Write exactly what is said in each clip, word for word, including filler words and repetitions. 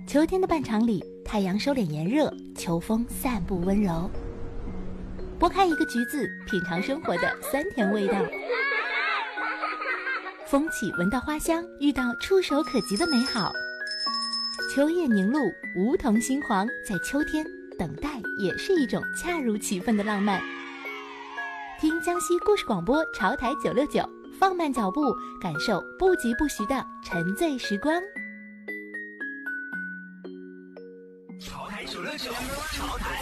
秋天的半场里，太阳收敛炎热，秋风散步温柔。剥开一个橘子，品尝生活的酸甜味道。风起闻到花香，遇到触手可及的美好。秋叶凝露，梧桐新黄，在秋天，等待也是一种恰如其分的浪漫。听江西故事广播潮台九六九，放慢脚步，感受不疾不徐的沉醉时光。 潮台九六九，潮台。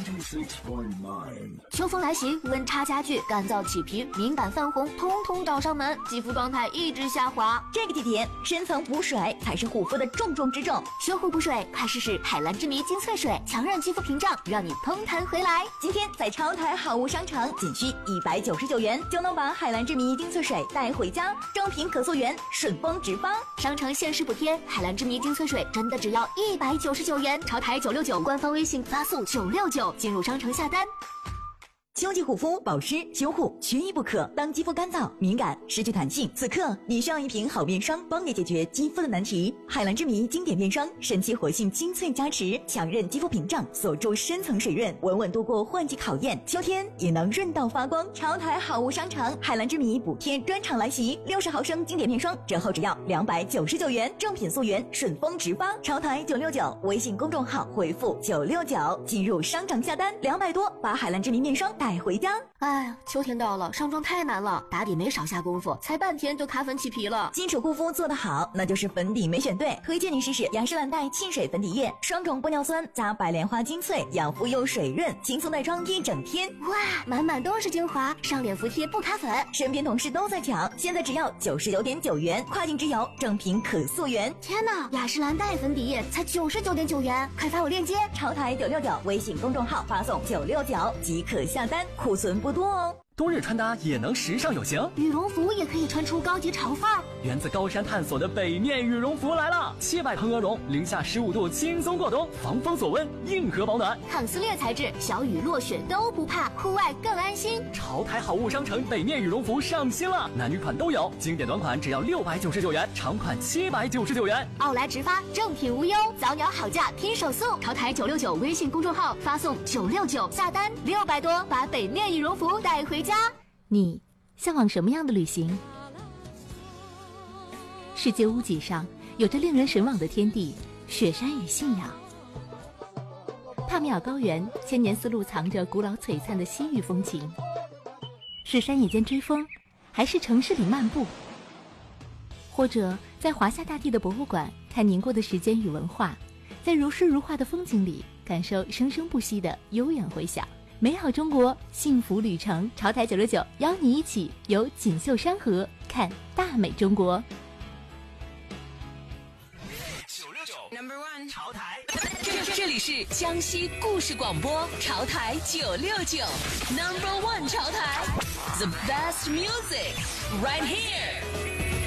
秋风来袭，温差加剧，干燥起皮，敏感泛红，通通找上门，肌肤状态一直下滑。 这个季节，深层补水才是护肤的重中之重。 修护补水，快试试海蓝之谜精粹水，强韧肌肤屏障，让你嘭弹回来。 今天在超台好物商城，仅需一百九十九元就能把海蓝之谜精粹水带回家，正品可溯源，顺丰直发。 商城限时补贴，海蓝之谜精粹水真的只要一百九十九元。潮台九六九官方微信发送九六九进入商城下单。 秋季护肤保湿修护缺一不可。当肌肤干燥、敏感、失去弹性，此刻你需要一瓶好面霜，帮你解决肌肤的难题。海蓝之谜经典面霜，神奇活性精粹加持，强韧肌肤屏障，锁住深层水润，稳稳度过换季考验。秋天也能润到发光。潮台好物商城海蓝之谜补贴专场来袭，六十毫升经典面霜折后只要两百九十九元，正品溯源，顺丰直发。潮台九六九微信公众号回复九六九进入商场下单，两百多把海蓝之谜面霜带回家。 哎呀，秋天到了，上妆太难了，打底没少下功夫，才半天就卡粉起皮了。 基础护肤做得好，那就是粉底没选对。推荐你试试雅诗兰黛沁水粉底液，双种玻尿酸加白莲花精粹，养肤又水润，轻松带妆一整天。 哇，满满都是精华，上脸服帖不卡粉。 身边同事都在抢，现在只要九十九点九元，跨境直邮，正品可溯源。 天哪，雅诗兰黛粉底液才九十九点九元，快发我链接。 潮台九六九微信公众号发送九六九即可下单，库存不多哦。 冬日穿搭也能时尚有型， 羽绒服也可以穿出高级潮范儿。 源自高山探索的北面羽绒服来了，七百蓬鹅绒，零下十五度轻松过冬，防风锁温，硬核保暖， 抗撕裂材质，小雨落雪都不怕，户外更安心。 潮台好物商城北面羽绒服上新了，男女款都有，经典短款只要六百九十九元，长款七百九十九元。 奥莱直发，正品无忧，早鸟好价拼手速。潮台九六九微信公众号发送九六九下单，六百多把北面羽绒服带回家。 你向往什么样的旅行？世界屋脊上有着令人神往的天地，雪山与信仰。帕米尔高原千年丝路藏着古老璀璨的西域风情。是山野间追风，还是城市里漫步？或者在华夏大地的博物馆看凝过的时间与文化，在如诗如画的风景里感受生生不息的悠远回响。美好中国，幸福旅程，潮台九六九邀你一起游锦绣山河，看大美中国。 九六九 Number One 潮台， 这这里是江西故事广播潮台九六九 Number One 潮台 The best music right here。